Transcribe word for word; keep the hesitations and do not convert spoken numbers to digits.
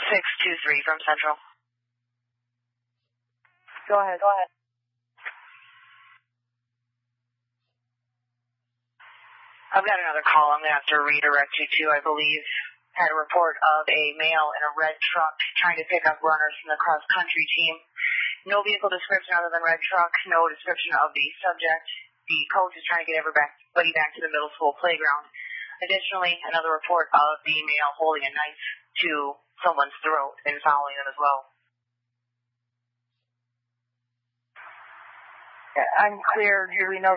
six two three from Central. Go ahead. Go ahead. I've got another call I'm going to have to redirect you to, I believe. Had a report of a male in a red truck trying to pick up runners from the cross-country team. No vehicle description other than red truck, no description of the subject. The coach is trying to get everybody back to the middle school playground. Additionally, another report of the male holding a knife to someone's throat and following them as well. Yeah, I'm clear. Do we know